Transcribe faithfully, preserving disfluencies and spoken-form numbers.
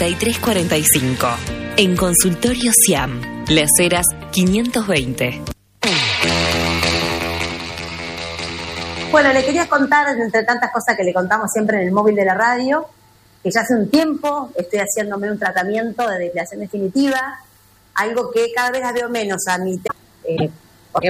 treinta y tres cuarenta y cinco. En Consultorio Siam, Las Heras quinientos veinte. Bueno, le quería contar, entre tantas cosas que le contamos siempre en el móvil de la radio, que ya hace un tiempo estoy haciéndome un tratamiento de depilación definitiva, algo que cada vez la veo menos a mi eh,